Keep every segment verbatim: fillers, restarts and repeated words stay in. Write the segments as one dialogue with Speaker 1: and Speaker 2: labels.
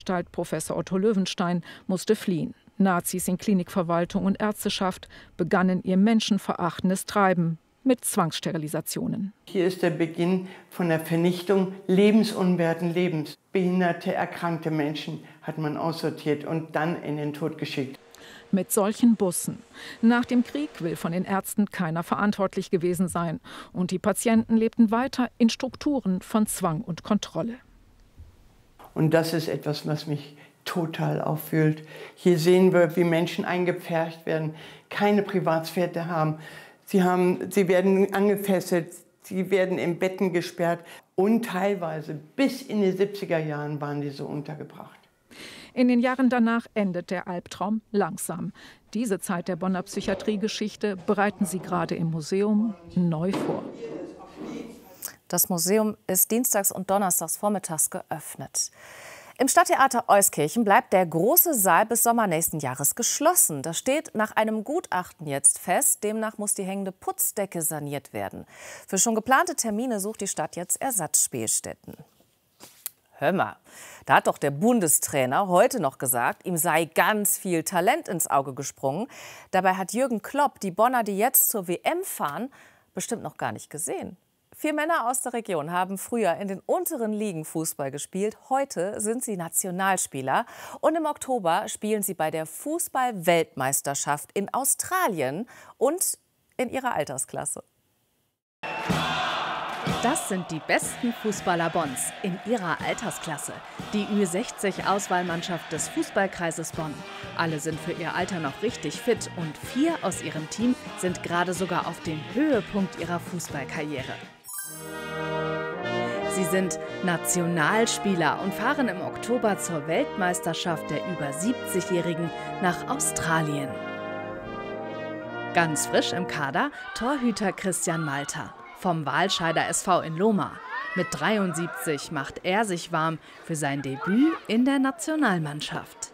Speaker 1: Professor Otto Löwenstein musste fliehen. Nazis in Klinikverwaltung und Ärzteschaft begannen ihr menschenverachtendes Treiben mit Zwangssterilisationen.
Speaker 2: Hier ist der Beginn von der Vernichtung lebensunwerten Lebens. Behinderte, erkrankte Menschen hat man aussortiert und dann in den Tod geschickt.
Speaker 1: Mit solchen Bussen. Nach dem Krieg will von den Ärzten keiner verantwortlich gewesen sein. Und die Patienten lebten weiter in Strukturen von Zwang und Kontrolle.
Speaker 2: Und das ist etwas, was mich total auffühlt. Hier sehen wir, wie Menschen eingepfercht werden, keine Privatsphäre haben. Sie, haben, sie werden angefesselt, sie werden in Betten gesperrt und teilweise bis in die siebziger Jahren waren die so untergebracht.
Speaker 1: In den Jahren danach endet der Albtraum langsam. Diese Zeit der Bonner Psychiatriegeschichte bereiten sie gerade im Museum neu vor.
Speaker 3: Das Museum ist dienstags und donnerstags vormittags geöffnet. Im Stadttheater Euskirchen bleibt der große Saal bis Sommer nächsten Jahres geschlossen. Das steht nach einem Gutachten jetzt fest. Demnach muss die hängende Putzdecke saniert werden. Für schon geplante Termine sucht die Stadt jetzt Ersatzspielstätten. Hör mal, da hat doch der Bundestrainer heute noch gesagt, ihm sei ganz viel Talent ins Auge gesprungen. Dabei hat Jürgen Klopp die Bonner, die jetzt zur W M fahren, bestimmt noch gar nicht gesehen. Vier Männer aus der Region haben früher in den unteren Ligen Fußball gespielt. Heute sind sie Nationalspieler. Und im Oktober spielen sie bei der Fußball-Weltmeisterschaft in Australien und in ihrer Altersklasse.
Speaker 4: Das sind die besten Fußballer Bonns in ihrer Altersklasse. Die Ü sechzig-Auswahlmannschaft des Fußballkreises Bonn. Alle sind für ihr Alter noch richtig fit und vier aus ihrem Team sind gerade sogar auf dem Höhepunkt ihrer Fußballkarriere. Sie sind Nationalspieler und fahren im Oktober zur Weltmeisterschaft der über siebzigjährigen nach Australien. Ganz frisch im Kader Torhüter Christian Malter vom Wahlscheider S V in Lohmar. Mit dreiundsiebzig macht er sich warm für sein Debüt in der Nationalmannschaft.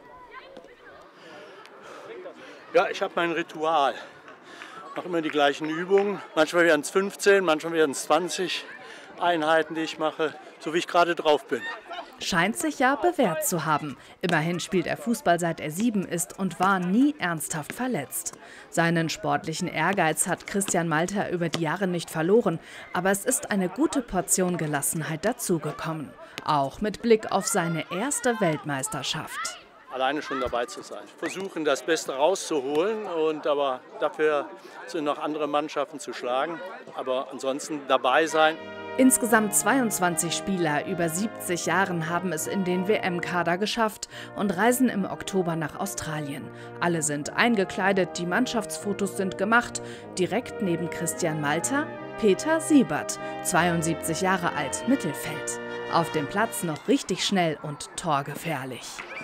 Speaker 5: Ja, ich habe mein Ritual. Ich mache immer die gleichen Übungen. Manchmal werden es fünfzehn, manchmal werden es zwanzig Einheiten, die ich mache, so wie ich gerade drauf bin.
Speaker 4: Scheint sich ja bewährt zu haben. Immerhin spielt er Fußball, seit er sieben ist und war nie ernsthaft verletzt. Seinen sportlichen Ehrgeiz hat Christian Malter über die Jahre nicht verloren. Aber es ist eine gute Portion Gelassenheit dazugekommen. Auch mit Blick auf seine erste Weltmeisterschaft.
Speaker 5: Alleine schon dabei zu sein. Versuchen, das Beste rauszuholen, und aber dafür sind noch andere Mannschaften zu schlagen. Aber ansonsten dabei sein.
Speaker 4: Insgesamt zweiundzwanzig Spieler über siebzig Jahren haben es in den W M-Kader geschafft und reisen im Oktober nach Australien. Alle sind eingekleidet, die Mannschaftsfotos sind gemacht. Direkt neben Christian Malter Peter Siebert, zweiundsiebzig Jahre alt, Mittelfeld. Auf dem Platz noch richtig schnell und torgefährlich.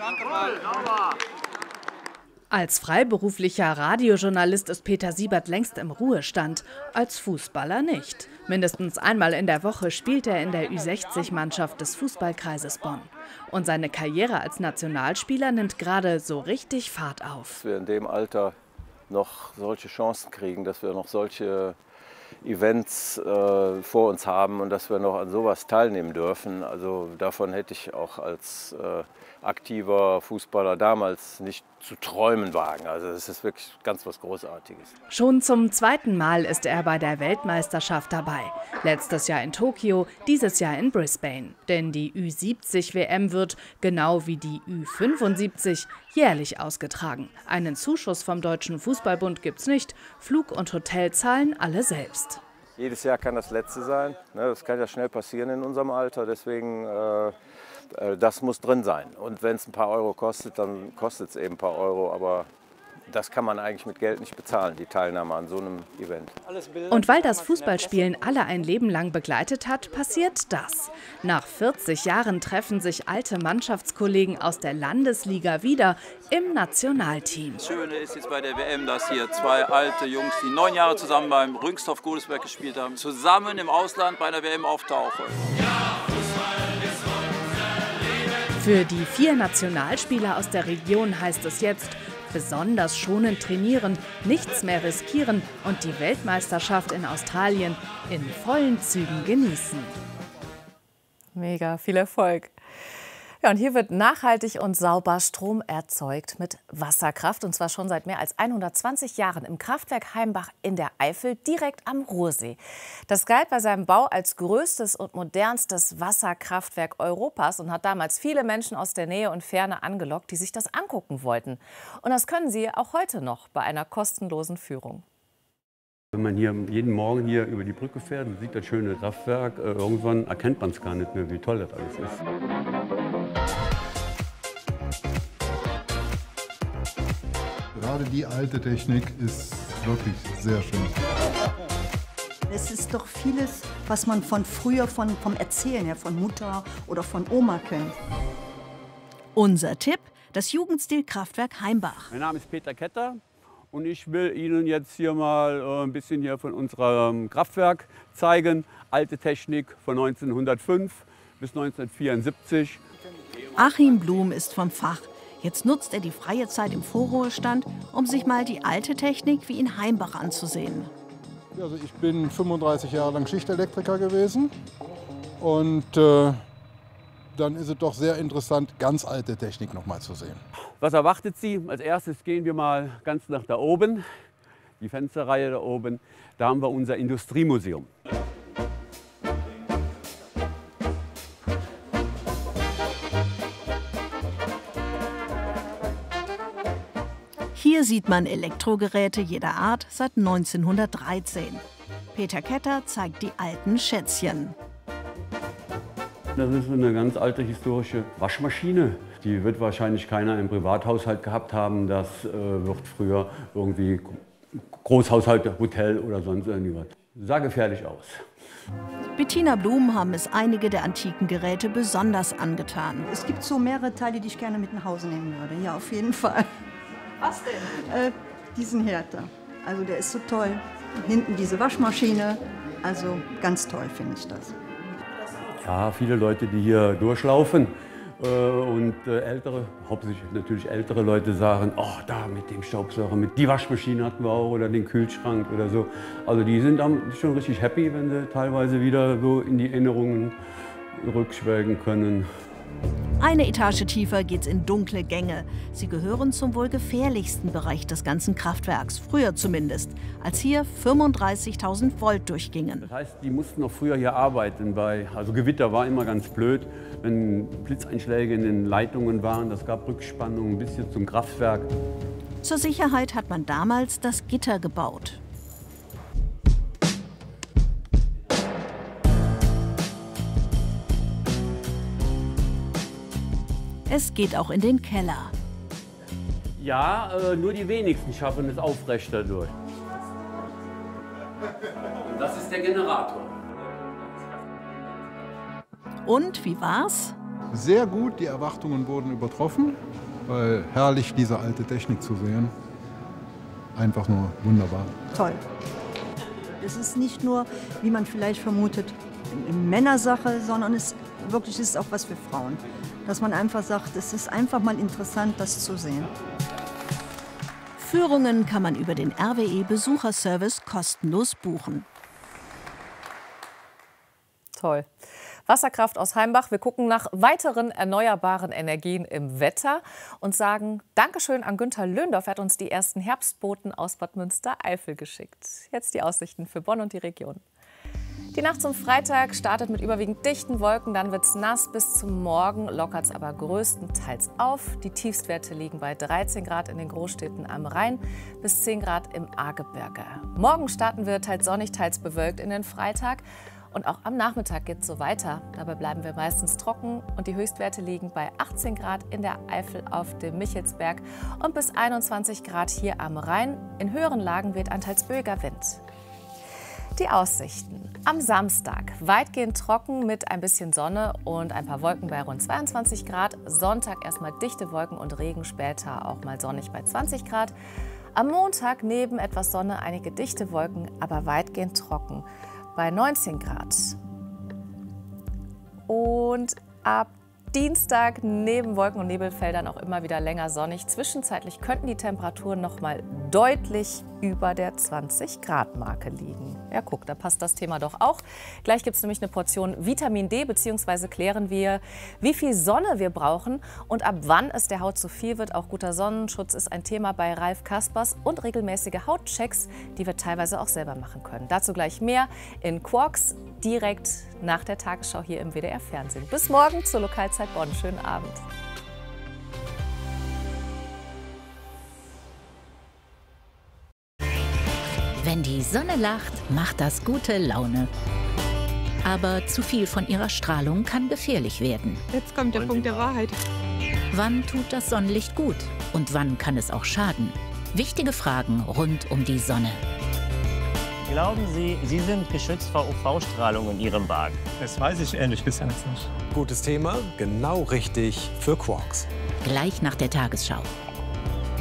Speaker 4: Als freiberuflicher Radiojournalist ist Peter Siebert längst im Ruhestand, als Fußballer nicht. Mindestens einmal in der Woche spielt er in der Ü sechzig-Mannschaft des Fußballkreises Bonn. Und seine Karriere als Nationalspieler nimmt gerade so richtig Fahrt auf.
Speaker 6: Dass wir in dem Alter noch solche Chancen kriegen, dass wir noch solche Events äh, vor uns haben und dass wir noch an sowas teilnehmen dürfen. Also davon hätte ich auch als äh, aktiver Fußballer damals nicht zu träumen wagen. Also es ist wirklich ganz was Großartiges.
Speaker 4: Schon zum zweiten Mal ist er bei der Weltmeisterschaft dabei. Letztes Jahr in Tokio, dieses Jahr in Brisbane. Denn die Ü siebzig W M wird, genau wie die Ü fünfundsiebzig, jährlich ausgetragen. Einen Zuschuss vom Deutschen Fußballbund gibt's nicht. Flug und Hotel zahlen alle selbst.
Speaker 6: Jedes Jahr kann das letzte sein. Das kann ja schnell passieren in unserem Alter. Deswegen äh, das muss drin sein. Und wenn es ein paar Euro kostet, dann kostet es eben ein paar Euro. Aber das kann man eigentlich mit Geld nicht bezahlen, die Teilnahme an so einem Event.
Speaker 4: Und weil das Fußballspielen alle ein Leben lang begleitet hat, passiert das. Nach vierzig Jahren treffen sich alte Mannschaftskollegen aus der Landesliga wieder im Nationalteam.
Speaker 7: Das Schöne ist jetzt bei der W M, dass hier zwei alte Jungs, die neun Jahre zusammen beim Rüngstorf Godesberg gespielt haben, zusammen im Ausland bei der W M auftauchen.
Speaker 4: Für die vier Nationalspieler aus der Region heißt es jetzt: besonders schonend trainieren, nichts mehr riskieren und die Weltmeisterschaft in Australien in vollen Zügen genießen.
Speaker 3: Mega, viel Erfolg. Ja, und hier wird nachhaltig und sauber Strom erzeugt mit Wasserkraft. Und zwar schon seit mehr als hundertzwanzig Jahren im Kraftwerk Heimbach in der Eifel, direkt am Ruhrsee. Das galt bei seinem Bau als größtes und modernstes Wasserkraftwerk Europas und hat damals viele Menschen aus der Nähe und Ferne angelockt, die sich das angucken wollten. Und das können sie auch heute noch bei einer kostenlosen Führung.
Speaker 8: Wenn man hier jeden Morgen hier über die Brücke fährt und sieht das schöne Kraftwerk, äh, irgendwann erkennt man es gar nicht mehr, wie toll das alles ist.
Speaker 9: Gerade die alte Technik ist wirklich sehr schön.
Speaker 10: Es ist doch vieles, was man von früher, von, vom Erzählen her, von Mutter oder von Oma kennt.
Speaker 11: Unser Tipp, das Jugendstil-Kraftwerk Heimbach.
Speaker 8: Mein Name ist Peter Ketter. Und ich will Ihnen jetzt hier mal äh, ein bisschen hier von unserem Kraftwerk zeigen. Alte Technik von neunzehnhundertfünf bis neunzehnhundertvierundsiebzig.
Speaker 11: Achim Blum ist vom Fach. Jetzt nutzt er die freie Zeit im Vorruhestand, um sich mal die alte Technik wie in Heimbach anzusehen.
Speaker 9: Also ich bin fünfunddreißig Jahre lang Schichtelektriker gewesen. Und äh, dann ist es doch sehr interessant, ganz alte Technik noch mal zu sehen.
Speaker 8: Was erwartet Sie? Als erstes gehen wir mal ganz nach da oben, die Fensterreihe da oben. Da haben wir unser Industriemuseum.
Speaker 11: Hier sieht man Elektrogeräte jeder Art seit neunzehnhundertdreizehn. Peter Ketter zeigt die alten Schätzchen.
Speaker 8: Das ist eine ganz alte historische Waschmaschine. Die wird wahrscheinlich keiner im Privathaushalt gehabt haben. Das äh, wird früher irgendwie Großhaushalt, Hotel oder sonst irgendwas. Sah gefährlich aus.
Speaker 11: Bettina Blum haben es einige der antiken Geräte besonders angetan.
Speaker 10: Es gibt so mehrere Teile, die ich gerne mit nach Hause nehmen würde. Ja, auf jeden Fall.
Speaker 3: Was denn?
Speaker 10: Äh, diesen Herd da. Also der ist so toll. Hinten diese Waschmaschine. Also ganz toll finde ich das.
Speaker 8: Ja, viele Leute, die hier durchlaufen äh, und äh, ältere, hauptsächlich natürlich ältere Leute sagen, oh, da mit dem Staubsauger, mit die Waschmaschine hatten wir auch oder den Kühlschrank oder so. Also die sind schon richtig happy, wenn sie teilweise wieder so in die Erinnerungen rückschwelgen können.
Speaker 11: Eine Etage tiefer geht's in dunkle Gänge. Sie gehören zum wohl gefährlichsten Bereich des ganzen Kraftwerks, früher zumindest, als hier fünfunddreißigtausend Volt durchgingen.
Speaker 8: Das heißt, die mussten noch früher hier arbeiten. Bei, also Gewitter war immer ganz blöd, wenn Blitzeinschläge in den Leitungen waren. Das gab Rückspannungen bis hier zum Kraftwerk.
Speaker 11: Zur Sicherheit hat man damals das Gitter gebaut. Es geht auch in den Keller.
Speaker 8: Ja, äh, nur die wenigsten schaffen es aufrecht dadurch. Das ist der Generator.
Speaker 11: Und wie war's?
Speaker 9: Sehr gut, die Erwartungen wurden übertroffen, weil herrlich diese alte Technik zu sehen. Einfach nur wunderbar.
Speaker 10: Toll. Es ist nicht nur, wie man vielleicht vermutet, eine Männersache, sondern es wirklich ist auch was für Frauen. Dass man einfach sagt, es ist einfach mal interessant, das zu sehen.
Speaker 11: Führungen kann man über den R W E-Besucherservice kostenlos buchen.
Speaker 3: Toll. Wasserkraft aus Heimbach. Wir gucken nach weiteren erneuerbaren Energien im Wetter und sagen Dankeschön an Günther Löndorf. Er hat uns die ersten Herbstboten aus Bad Münstereifel geschickt. Jetzt die Aussichten für Bonn und die Region. Die Nacht zum Freitag startet mit überwiegend dichten Wolken, dann wird es nass bis zum Morgen, lockert es aber größtenteils auf. Die Tiefstwerte liegen bei dreizehn Grad in den Großstädten am Rhein bis zehn Grad im Ahrgebirge. Morgen starten wir teils sonnig, teils bewölkt in den Freitag. Und auch am Nachmittag geht es so weiter. Dabei bleiben wir meistens trocken und die Höchstwerte liegen bei achtzehn Grad in der Eifel auf dem Michelsberg und bis einundzwanzig Grad hier am Rhein. In höheren Lagen weht ein teils böiger Wind. Die Aussichten. Am Samstag weitgehend trocken mit ein bisschen Sonne und ein paar Wolken bei rund zweiundzwanzig Grad. Sonntag erstmal dichte Wolken und Regen, später auch mal sonnig bei zwanzig Grad. Am Montag neben etwas Sonne einige dichte Wolken, aber weitgehend trocken bei neunzehn Grad. Und ab Dienstag neben Wolken- und Nebelfeldern auch immer wieder länger sonnig. Zwischenzeitlich könnten die Temperaturen noch mal deutlich über der zwanzig Grad Marke liegen. Ja, guck, da passt das Thema doch auch. Gleich gibt es nämlich eine Portion Vitamin D, beziehungsweise klären wir, wie viel Sonne wir brauchen und ab wann es der Haut zu viel wird. Auch guter Sonnenschutz ist ein Thema bei Ralf Kaspers und regelmäßige Hautchecks, die wir teilweise auch selber machen können. Dazu gleich mehr in Quarks, direkt nach der Tagesschau hier im W D R Fernsehen. Bis morgen zur Lokalzeit Bonn. Schönen Abend.
Speaker 12: Wenn die Sonne lacht, macht das gute Laune. Aber zu viel von ihrer Strahlung kann gefährlich werden.
Speaker 13: Jetzt kommt der Punkt der Wahrheit.
Speaker 12: Wann tut das Sonnenlicht gut und wann kann es auch schaden? Wichtige Fragen rund um die Sonne.
Speaker 14: Glauben Sie, Sie sind geschützt vor U V-Strahlung in Ihrem Wagen?
Speaker 15: Das weiß ich ehrlich gesagt nicht.
Speaker 16: Gutes Thema, genau richtig für Quarks.
Speaker 12: Gleich nach der Tagesschau.